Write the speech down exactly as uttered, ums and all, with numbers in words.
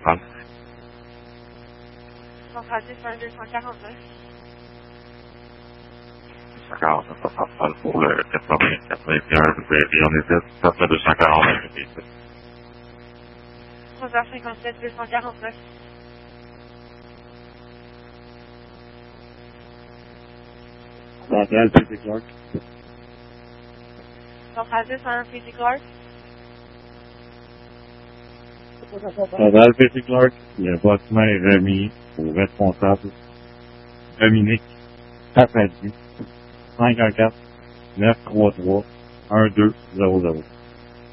trente. Centrale dix, un deux cent quarante-neuf. D'accord, ça sera pas pour le quatre-vingts, quatre-vingt-un, vous avez dit, on était, ça serait deux cent quarante-neuf. trois heures cinquante-sept, deux cent quarante-neuf. Centrale P C Clark. Centrale dix, un P C Clark. Centrale P C Clark, le bâtiment est remis au responsable Dominique Tapadi. cinq un quatre, neuf trois trois, un deux zéro zéro.